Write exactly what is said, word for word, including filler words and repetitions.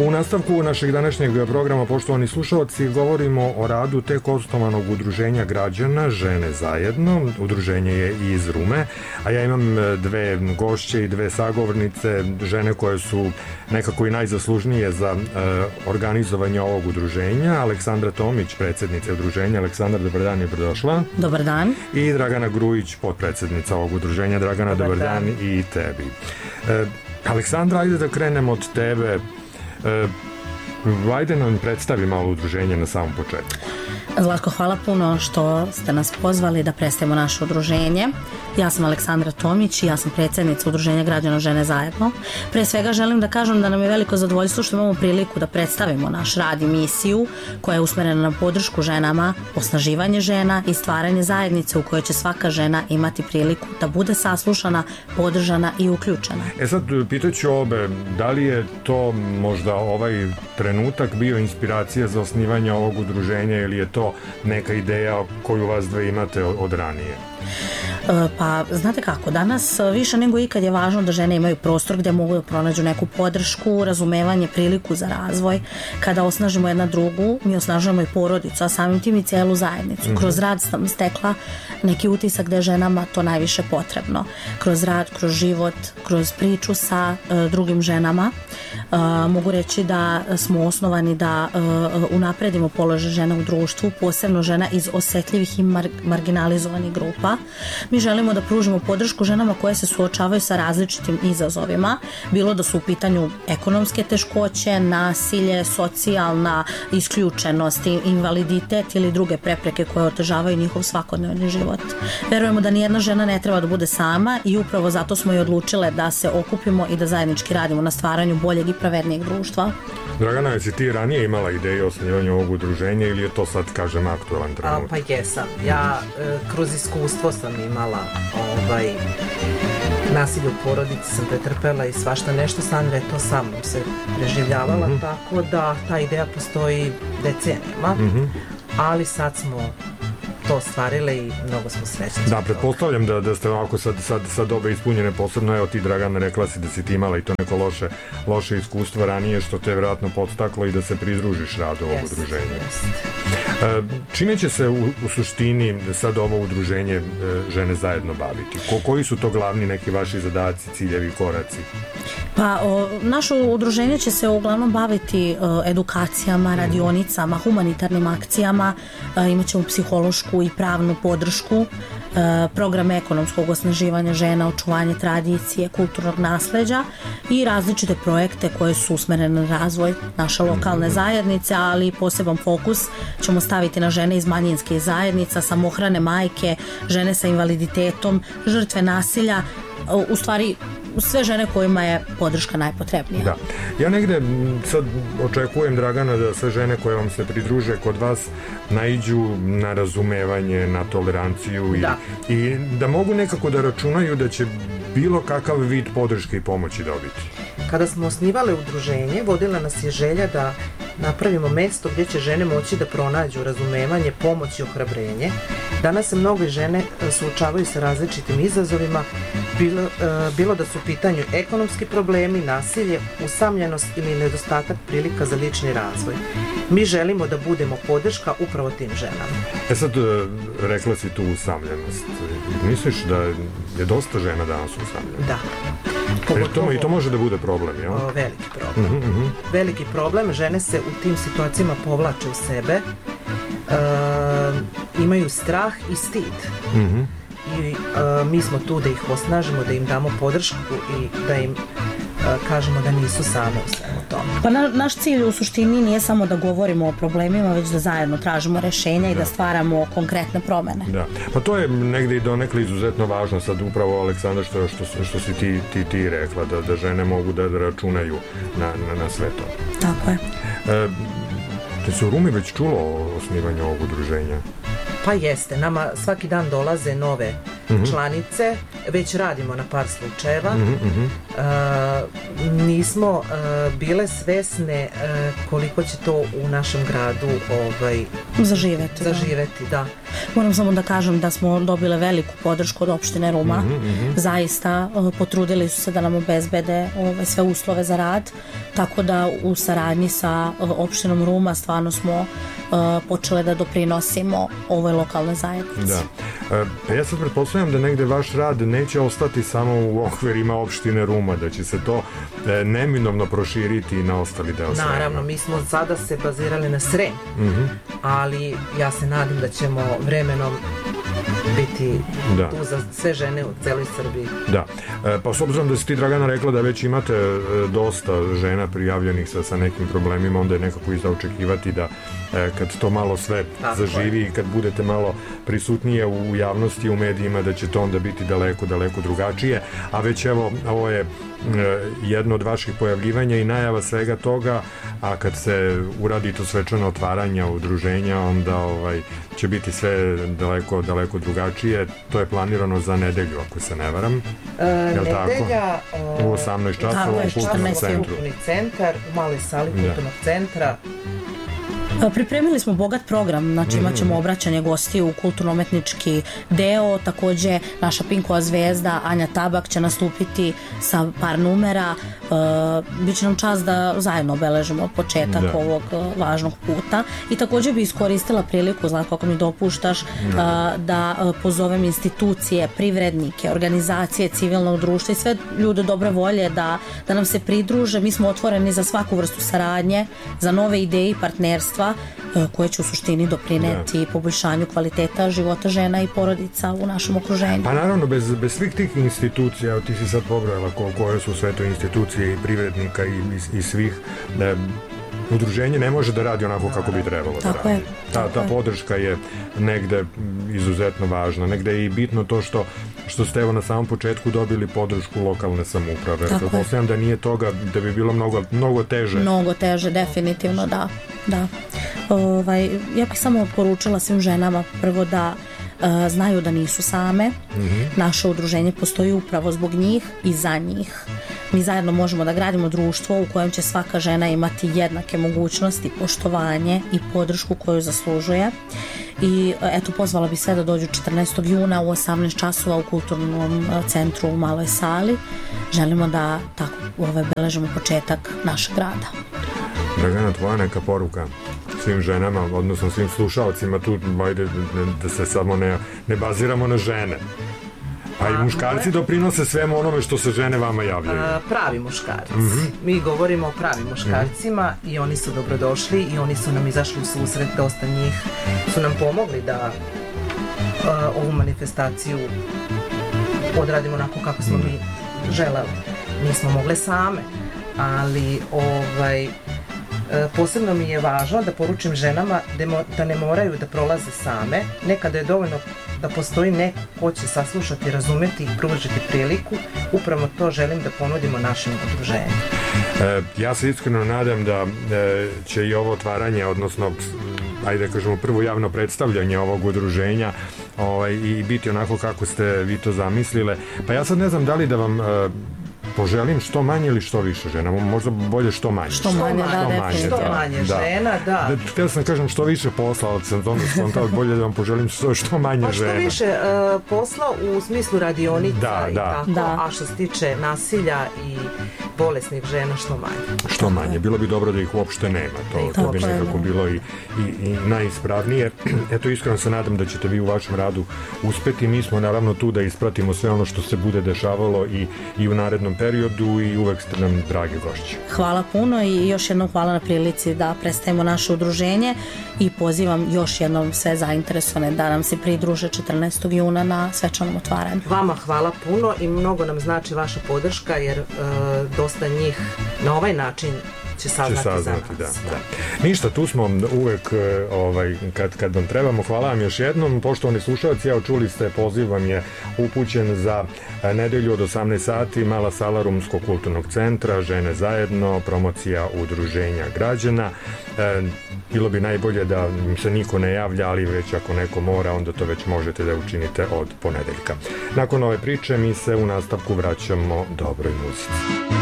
U nastavku našeg današnjeg programa, poštovani slušalci, govorimo o radu tek osnovanog udruženja građana Žene zajedno. Udruženje je iz Rume, a ja imam dve gošće i dve sagovornice, žene koje su nekako i najzaslužnije za uh, organizovanje ovog udruženja. Aleksandra Tomić, predsjednica udruženja. Aleksandra, dobar dan i dobrodošla. Dobar dan. I Dragana Grujić, potpredsjednica ovog udruženja. Dragana, dobar, dobar dan. dan i tebi. Uh, Aleksandra, ajde da krenemo od tebe. Uh, ajde nam predstavi malo udruženje na samom početku. Zlatko, hvala puno što ste nas pozvali da predstavimo naše udruženje. Ja sam Aleksandra Tomić i ja sam predsjednica udruženja građana Žene zajedno. Pre svega želim da kažem da nam je veliko zadovoljstvo što imamo priliku da predstavimo naš rad i misiju koja je usmerena na podršku ženama, osnaživanje žena i stvaranje zajednice u kojoj će svaka žena imati priliku da bude saslušana, podržana i uključena. E sad, pitaću obe, da li je to možda ovaj trenutak bio inspiracija za osnivanje ovog udruženja ili je to neka ideja koju vas dve imate od ranije? Pa, znate kako, danas više nego ikad je važno da žene imaju prostor gdje mogu da pronađu neku podršku, razumevanje, priliku za razvoj. Kada osnažimo jedna drugu, mi osnažujemo i porodicu, a samim tim i cijelu zajednicu. Mm-hmm. Kroz rad sam stekla neki utisak da je ženama to najviše potrebno. Kroz rad, kroz život, kroz priču sa uh, drugim ženama. Uh, mogu reći da smo osnovani da uh, unapredimo položaj žena u društvu, posebno žena iz osjetljivih i mar- marginalizovanih grupa. Mi želimo da pružimo podršku ženama koje se suočavaju sa različitim izazovima, bilo da su u pitanju ekonomske teškoće, nasilje, socijalna isključenost, invaliditet ili druge prepreke koje otežavaju njihov svakodnevni život. Verujemo da nijedna žena ne treba da bude sama i upravo zato smo i odlučile da se okupimo i da zajednički radimo na stvaranju boljeg i pravednijeg društva. Dragana, jesi ti ranije imala ideju o osnivanju ovog udruženja ili je to sad, kažem, aktualan trenutak? Pa jesam. Ja e, kroz iskustvo sam imala ovaj, nasilje u porodici, sam pretrpela i svašta nešto. Sandra je to sa mnom se preživljavala, mm-hmm. tako da ta ideja postoji decenijama, mm-hmm. ali sad smo to ostvarile i mnogo smo srećni. Da, pretpostavljam da, da ste ovako sad, sad, sad obe ispunjene, posebno evo ti, Dragana, rekla si da si ti imala i to neko loše, loše iskustvo ranije što te vjerojatno podstaklo i da se pridružiš radu ovog jest, udruženja. Jest. Čime će se u, u suštini sad ovo udruženje Žene zajedno baviti? Ko, koji su to glavni neki vaši zadaci, ciljevi, koraci? Pa, o, naše udruženje će se uglavnom baviti o, edukacijama, radionicama, humanitarnim akcijama, o, imat ćemo psihološku i pravnu podršku, e, programe ekonomskog osnaživanja žena, očuvanje tradicije, kulturnog nasleđa i različite projekte koje su usmerene na razvoj naše lokalne zajednice, ali poseban fokus ćemo staviti na žene iz manjinske zajednica, samohrane majke, žene sa invaliditetom, žrtve nasilja, u stvari sve žene kojima je podrška najpotrebnija. Da. Ja negde sad očekujem, Dragana, da sve žene koje vam se pridruže kod vas naiđu na razumevanje, na toleranciju i da. i da mogu nekako da računaju da će bilo kakav vid podrške i pomoći dobiti. Kada smo osnivale udruženje, vodila nas je želja da napravimo mesto gdje će žene moći da pronađu razumevanje, pomoć i ohrabrenje. Danas se mnogo žene suočavaju sa različitim izazovima, bilo, bilo da su u pitanju ekonomski problemi, nasilje, usamljenost ili nedostatak prilika za lični razvoj. Mi želimo da budemo podrška upravo tim ženama. E sad, rekla si tu usamljenost. Misliš da je dosta žena danas usamljena? Da. To, I to može da bude problem, jel? O, veliki problem. Uh-huh, uh-huh. Veliki problem. Žene se u tim situacijama povlače u sebe, e, imaju strah i stid. Uh-huh. I e, mi smo tu da ih osnažimo, da im damo podršku i da im e, kažemo da nisu same u svemu tome. Pa na, naš cilj u suštini nije samo da govorimo o problemima, već da zajedno tražimo rješenja i da, da stvaramo konkretne promjene. Da. Pa to je negdje i donekle izuzetno važno sad upravo, Aleksandra, što, što, što si ti, ti, ti rekla, da, da žene mogu da, da računaju na, na, na sve to. Tako je. E, te se u Rumi već čulo o osnivanju ovog udruženja? Pa jeste, nama svaki dan dolaze nove mm-hmm. članice, već radimo na par slučajeva. Mm-hmm. Uh, nismo uh, bile svesne uh, koliko će to u našem gradu ovaj, zaživeti. zaživeti da. Da. Moram samo da kažem da smo dobile veliku podršku od opštine Ruma. Mm-hmm. Zaista uh, potrudili su se da nam obezbede ovaj, sve uslove za rad, tako da u saradnji sa uh, opštinom Ruma stvarno smo uh, počele da doprinosimo ovoj lokalnoj zajednici. Da. E, ja sad pretpostavljam da negde vaš rad neće ostati samo u okvirima opštine Ruma, da će se to e, neminovno proširiti na ostali deo Srema. Naravno, mi smo sada se bazirali na Srem, mm-hmm. ali ja se nadam da ćemo vremenom biti da. Tu za sve žene u celoj Srbiji. Da, e, pa s obzirom da si ti, Dragana, rekla da već imate e, dosta žena prijavljenih sa, sa nekim problemima, onda je nekako i za očekivati da e, kad to malo sve tako zaživi i kad budete malo prisutnije u javnosti, u medijima, da će to onda biti daleko, daleko drugačije, a već evo, ovo je jedno od vaših pojavljivanja i najava svega toga, a kad se uradi to svečano otvaranja udruženja, onda ovaj, će biti sve daleko, daleko drugačije. To je planirano za nedelju, ako se ne varam. E, nedelja u osamnaest časova u kulturnom centru. Kulturni centar, u maloj sali kulturnog da. centra. Pripremili smo bogat program, znači imat ćemo obraćanje gostiju u kulturno-umetnički deo, takođe naša Pinkova zvezda Anja Tabak će nastupiti sa par numera, uh, bit će nam čast da zajedno obeležimo početak da. ovog uh, važnog puta i takođe bi iskoristila priliku, Zlatko, ako mi dopuštaš, da, uh, da uh, pozovem institucije, privrednike, organizacije civilnog društva i sve ljude dobre volje da, da nam se pridruže. Mi smo otvoreni za svaku vrstu saradnje, za nove ideje i partnerstva koje će u suštini doprineti da. poboljšanju kvaliteta života žena i porodica u našem okruženju. Pa naravno, bez, bez svih tih institucija, ti si sad pobrojala ko, koje su sve to institucije i privrednika i, i, i svih, ne, udruženje ne može da radi onako kako bi trebalo da tako radi. Je, ta, ta podrška je negde izuzetno važna. Negde je i bitno to što, što ste evo na samom početku dobili podršku lokalne samouprave. Pretpostavljam da nije toga, da bi bilo mnogo, mnogo teže. Mnogo teže, definitivno, da. da. Ovaj, ja bih samo poručila svim ženama prvo da uh, znaju da nisu same. Mm-hmm. Naše udruženje postoji upravo zbog njih i za njih. Mi zajedno možemo da gradimo društvo u kojem će svaka žena imati jednake mogućnosti, poštovanje i podršku koju zaslužuje. I eto, pozvala bi sve da dođu četrnaestog juna u osamnaest časova u kulturnom centru u maloj sali. Želimo da tako ovaj, beležimo početak našeg rada. Dragana, tvoja neka poruka svim ženama, odnosno svim slušalcima tu, ajde, da se samo ne, ne baziramo na žene. Pa i muškarci doprinose svemu onome što se žene vama javljaju. A, pravi muškarci. Mm-hmm. Mi govorimo o pravim muškarcima mm-hmm. i oni su dobrodošli i oni su nam izašli u susret, dosta njih su nam pomogli da a, ovu manifestaciju odradimo onako kako smo mm-hmm. mi želeli. Nismo mogle same, ali ovaj posebno mi je važno da poručim ženama da ne moraju da prolaze same. Nekada je dovoljno da postoji neko ko će saslušati, razumeti i pružiti priliku. Upravo to želim da ponudimo našem udruženju. E, ja se iskreno nadam da e, će i ovo otvaranje, odnosno ajde da kažemo prvo javno predstavljanje ovog udruženja ovaj, i biti onako kako ste vi to zamislile. Pa ja sad ne znam da li da vam e, poželim što manje ili što više žena, možda bolje što manje. Što manje, što da, manje, što manje da. žena, da. da. Htio sam kažem što više posla, ali sam onda spontano bolje da vam poželim što, što manje pa žena. Pa što više uh, posla u smislu radionica da, i da. tako, da. a što se tiče nasilja i bolesnih žena, što manje. Što manje, bilo bi dobro da ih uopšte nema, to, to bi nekako bilo i, i, i najispravnije. Eto, iskreno se nadam da ćete vi u vašem radu uspeti. Mi smo naravno tu da ispratimo sve ono što se bude dešavalo i, i u narednom periodu i uvek ste nam dragi gošći. Hvala puno i još jednom hvala na prilici da predstavimo naše udruženje i pozivam još jednom sve zainteresovane da nam se pridruže četrnaestog juna na svečanom otvaranju. Vama hvala puno i mnogo nam znači vaša podrška jer e, dosta njih na ovaj način će saznati, će saznati za nas. Da, da. Da. Ništa, tu smo uvek ovaj, kad, kad vam trebamo. Hvala vam još jednom. Poštovani slušalci, evo čuli ste, poziv vam je upućen za nedelju od osamnaest sati, mala sala Rumskog kulturnog centra, Žene zajedno, promocija udruženja građana. E, bilo bi najbolje da se niko ne javlja, ali već ako neko mora, onda to već možete da učinite od ponedeljka. Nakon ove priče mi se u nastavku vraćamo dobroj muzici.